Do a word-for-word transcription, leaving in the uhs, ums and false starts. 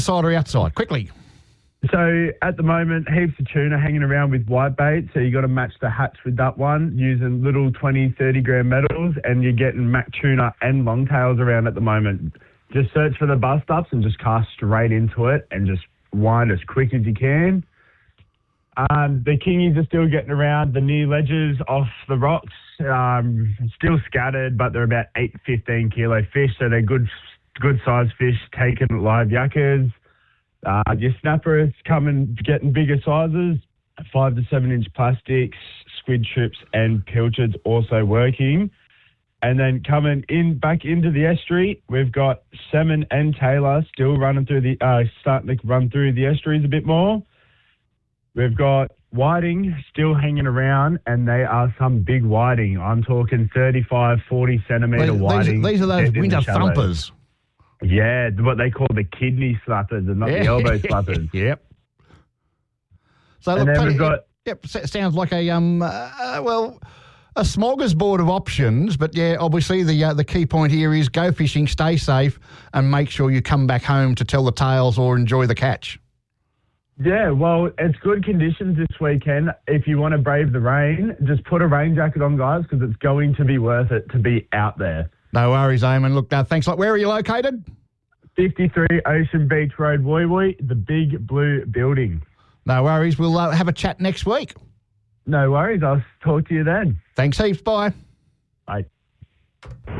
Inside or outside? Quickly. So at the moment, heaps of tuna hanging around with white bait. So you got to match the hatch with that one using little twenty, thirty gram metals, and you're getting mac tuna and longtails around at the moment. Just search for the bust ups and just cast straight into it and just wind as quick as you can. Um, the kingies are still getting around. The near ledges off the rocks, um, still scattered, but they're about eight, fifteen kilo fish. So they're good, good sized fish taken at live yakkers. Uh, your snapper is coming, getting bigger sizes, five to seven inch plastics, squid trips and pilchards also working. And then coming in back into the estuary, we've got salmon and tailor still running through the, uh, starting to run through the estuaries a bit more. We've got whiting still hanging around, and they are some big whiting. I'm talking thirty-five, forty centimetre These, whiting. these are those in the winter shallows. thumpers. Yeah, what they call the kidney slappers and not the elbow slappers. Yep. So And look, then plenty- we've got- Yep, s- sounds like a um, uh, well, a smorgasbord of options. But yeah, obviously the uh, the key point here is go fishing, stay safe, and make sure you come back home to tell the tales or enjoy the catch. Yeah, well, it's good conditions this weekend. If you want to brave the rain, just put a rain jacket on, guys, because it's going to be worth it to be out there. No worries, Eamon. Look, uh, thanks a lot. Where are you located? fifty-three Ocean Beach Road, Woy Woy, the big blue building. No worries. We'll uh, have a chat next week. No worries. I'll talk to you then. Thanks heaps. Bye. Bye.